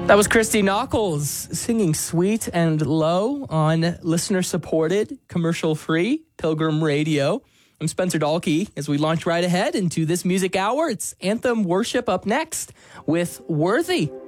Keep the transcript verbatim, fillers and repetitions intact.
That was Christy Nockels singing Sweet and Low on listener-supported, commercial-free Pilgrim Radio. I'm Spencer Dahlke. As we launch right ahead into this music hour, it's Anthem Worship up next with Worthy.